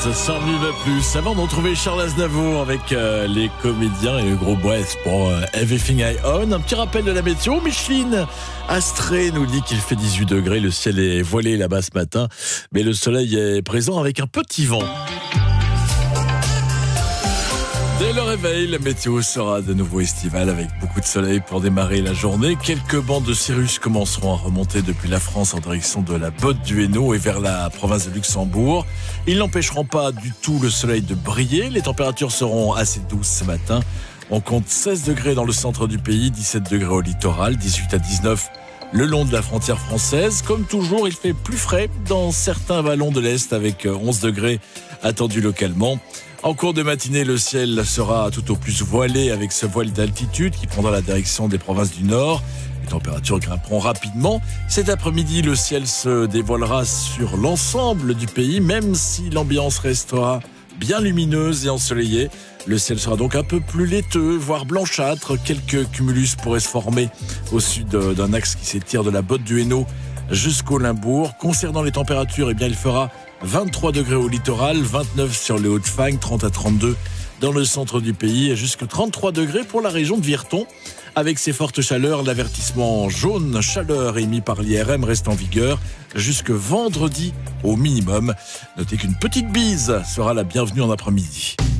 sans mieux va plus. Avant de retrouver Charles Aznavour avec les comédiens et le gros Brest pour Everything I Own. Un petit rappel de la météo. Micheline Astrée nous dit qu'il fait 18 degrés. Le ciel est voilé là-bas ce matin, mais le soleil est présent avec un petit vent. Dès le réveil, la météo sera de nouveau estivale avec beaucoup de soleil pour démarrer la journée. Quelques bancs de cirrus commenceront à remonter depuis la France en direction de la Botte du Hainaut et vers la province de Luxembourg. Ils n'empêcheront pas du tout le soleil de briller. Les températures seront assez douces ce matin. On compte 16 degrés dans le centre du pays, 17 degrés au littoral, 18 à 19 le long de la frontière française. Comme toujours, il fait plus frais dans certains vallons de l'Est avec 11 degrés attendus localement. En cours de matinée, le ciel sera tout au plus voilé avec ce voile d'altitude qui prendra la direction des provinces du Nord. Les températures grimperont rapidement. Cet après-midi, le ciel se dévoilera sur l'ensemble du pays, même si l'ambiance restera bien lumineuse et ensoleillée. Le ciel sera donc un peu plus laiteux, voire blanchâtre. Quelques cumulus pourraient se former au sud d'un axe qui s'étire de la Botte du Hainaut jusqu'au Limbourg. Concernant les températures, il fera 23 degrés au littoral, 29 sur les Hauts-de-Fagne, 30 à 32 dans le centre du pays et jusqu'à 33 degrés pour la région de Virton. Avec ces fortes chaleurs, l'avertissement jaune chaleur émis par l'IRM reste en vigueur jusque vendredi au minimum. Notez qu'une petite bise sera la bienvenue en après-midi.